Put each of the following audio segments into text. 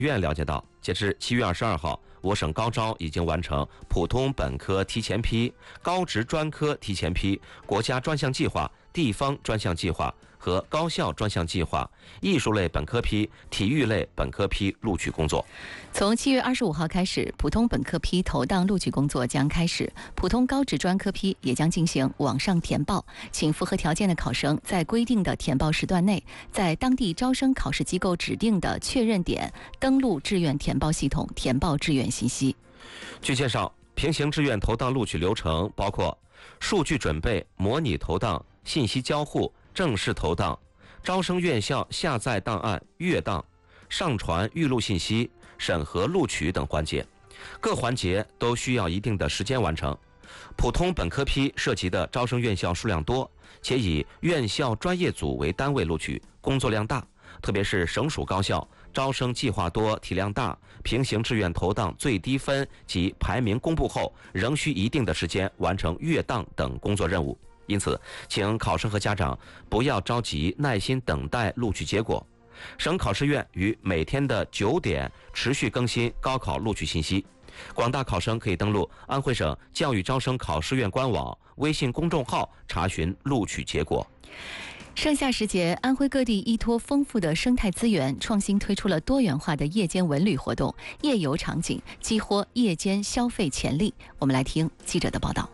院了解到，截至7月22号，我省高招已经完成普通本科提前批、高职专科提前批、国家专项计划、地方专项计划和高校专项计划、艺术类本科批、体育类本科批录取工作。 从7月25号开始，普通本科批投档录取工作将开始，普通高职专科批也将进行网上填报，请符合条件的考生在规定的填报时段内，在当地招生考试机构指定的确认点登录志愿填报系统填报志愿信息。 据介绍，平行志愿投档录取流程包括数据准备、模拟投档、信息交互、正式投档、招生院校下载档案、阅档、上传预录信息、审核录取等环节，各环节都需要一定的时间完成。普通本科批涉及的招生院校数量多，且以院校专业组为单位录取，工作量大，特别是省属高校，招生计划多、体量大，平行志愿投档最低分及排名公布后，仍需一定的时间完成阅档等工作任务。因此，请考生和家长不要着急，耐心等待录取结果。省考试院于每天的9点持续更新高考录取信息，广大考生可以登录安徽省教育招生考试院官网、微信公众号查询录取结果。 盛夏时节，安徽各地依托丰富的生态资源，创新推出了多元化的夜间文旅活动、夜游场景，激活夜间消费潜力。我们来听记者的报道。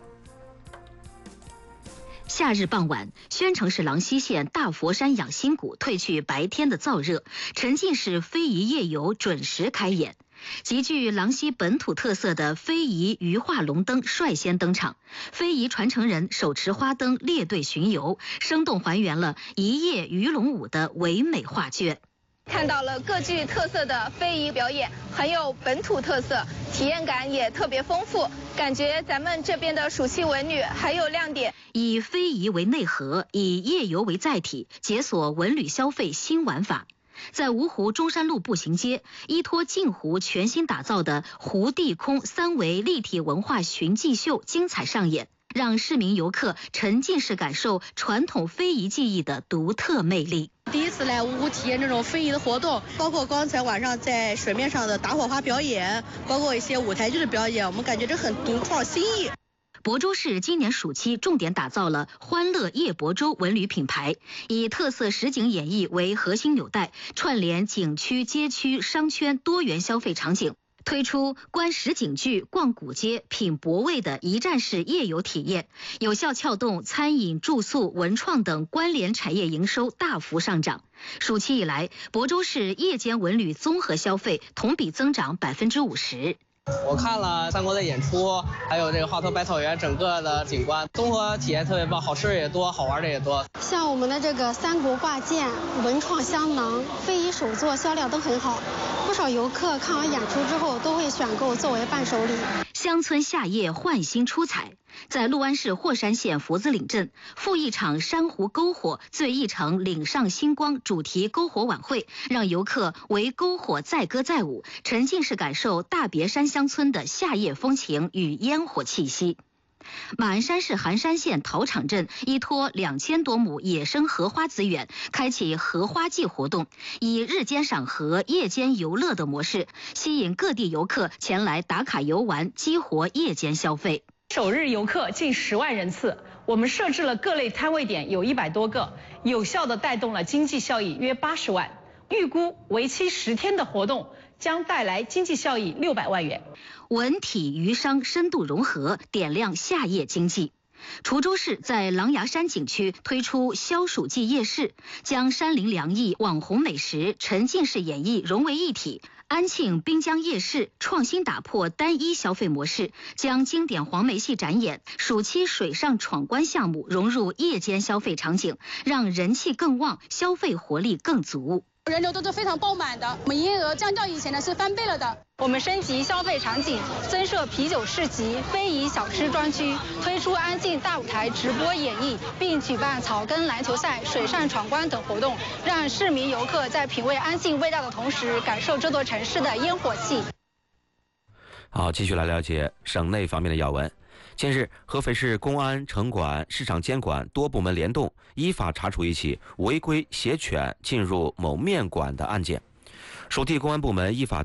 夏日傍晚，宣城市郎溪县大佛山养心谷褪去白天的燥热，沉浸式非遗夜游准时开演。极具郎溪本土特色的非遗鱼化龙灯率先登场，非遗传承人手持花灯列队巡游，生动还原了一夜鱼龙舞的唯美画卷。 看到了各具特色的非遗表演，很有本土特色，体验感也特别丰富，感觉咱们这边的暑期文旅很有亮点。 以非遗为内核，以夜游为载体，解锁文旅消费新玩法。在芜湖中山路步行街，依托镜湖全新打造的湖地空3维立体文化寻迹秀精彩上演，让市民游客沉浸式感受传统非遗技艺的独特魅力。 第一次来芜湖体验这种非遗的活动，包括刚才晚上在水面上的打火花表演，包括一些舞台剧的表演，我们感觉这很独创新意。 亳州市今年暑期重点打造了欢乐夜亳州文旅品牌，以特色实景演绎为核心纽带，串联景区、街区、商圈多元消费场景，推出观实景剧、逛古街、品博味的一站式夜游体验，有效撬动餐饮、住宿、文创等关联产业营收大幅上涨。暑期以来，亳州市夜间文旅综合消费同比增长50%。 我看了三国的演出，还有这个华佗百草园整个的景观，综合体验特别棒，好吃的也多，好玩的也多。 像我们的这个三国挂件、文创香囊、非遗手作销量都很好，不少游客看完演出之后都会选购作为伴手礼。 乡村夏夜焕新出彩。在六安市霍山县福子岭镇，赴一场珊瑚篝火醉一城岭上星光主题篝火晚会，让游客为篝火载歌载舞，沉浸式感受大别山乡村的夏夜风情与烟火气息。马鞍山市寒山县陶场镇依托2000多亩野生荷花资源，开启荷花季活动，以日间赏荷、夜间游乐的模式，吸引各地游客前来打卡游玩，激活夜间消费。 首日游客近10万人次，我们设置了各类摊位点有100多个，有效地带动了经济效益约80万。预估为期10天的活动将带来经济效益600万元。 文体娱商深度融合，点亮夏夜经济。滁州市在狼牙山景区推出消暑季夜市，将山林凉意、网红美食、沉浸式演绎融为一体。安庆滨江夜市创新打破单一消费模式，将经典黄梅戏展演、暑期水上闯关项目融入夜间消费场景，让人气更旺，消费活力更足。 人流都是非常爆满的，我们营业额相较以前呢是翻倍了的。 我们升级消费场景，增设啤酒市集、非遗小吃专区，推出安静大舞台直播演绎，并举办草根篮球赛、水上闯关等活动，让市民游客在品味安静味道的同时，感受这座城市的烟火气。 好，继续来了解省内方面的要闻。近日，合肥市公安、城管、市场监管多部门联动，依法查处一起违规携犬进入某面馆的案件。属地公安部门依法